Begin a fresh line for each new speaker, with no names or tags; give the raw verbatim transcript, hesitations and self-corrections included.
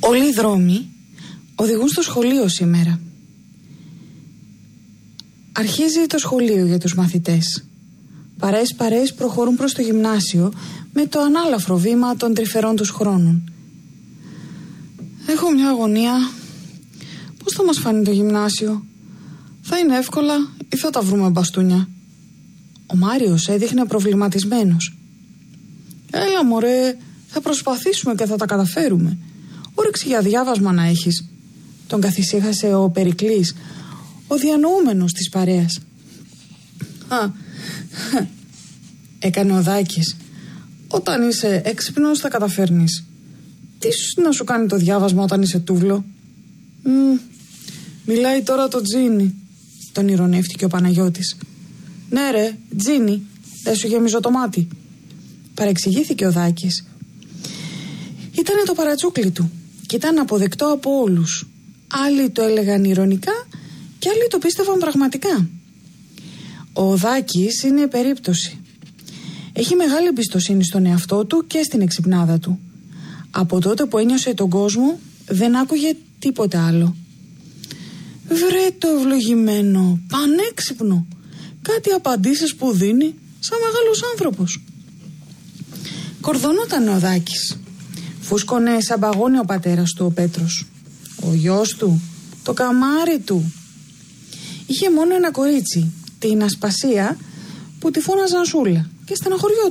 Όλοι οι δρόμοι οδηγούν στο σχολείο σήμερα. Αρχίζει το σχολείο για τους μαθητές. Παρέες παρέες προχωρούν προς το γυμνάσιο με το ανάλαφρο βήμα των τρυφερών τους χρόνων. Έχω μια αγωνία. Πώς θα μας φανεί το γυμνάσιο? Θα είναι εύκολα ή θα τα βρούμε μπαστούνια? Ο Μάριος έδειχνε προβληματισμένος. Έλα μωρέ, θα προσπαθήσουμε και θα τα καταφέρουμε. Όρεξη για διάβασμα να έχεις. Τον καθησύχασε ο Περικλής, ο διανοούμενος της παρέας. Α, έκανε ο Δάκης. Όταν είσαι έξυπνος θα καταφέρνεις. Τι να σου κάνει το διάβασμα όταν είσαι τούβλο? Μ, μιλάει τώρα το Τζίνι, τον ηρωνεύτηκε ο Παναγιώτης. Ναι ρε, Τζίνι, δεν σου γεμίζω το μάτι? Παρεξηγήθηκε ο Δάκης. Ήτανε το παρατσούκλι του και ήταν αποδεκτό από όλους. Άλλοι το έλεγαν ηρωνικά και άλλοι το πίστευαν πραγματικά. Ο Δάκης είναι περίπτωση. Έχει μεγάλη εμπιστοσύνη στον εαυτό του και στην εξυπνάδα του. Από τότε που ένιωσε τον κόσμο δεν άκουγε τίποτε άλλο. Βρε το ευλογημένο, πανέξυπνο. Κάτι απαντήσεις που δίνει σαν μεγάλος άνθρωπος. Κορδωνόταν ο Δάκης. Φούσκωνε σαν παγόνι ο πατέρας του ο Πέτρος. Ο γιος του, το καμάρι του. Είχε μόνο ένα κορίτσι, την Ασπασία, που τη φώναζαν Σούλα και στεναχωριόταν.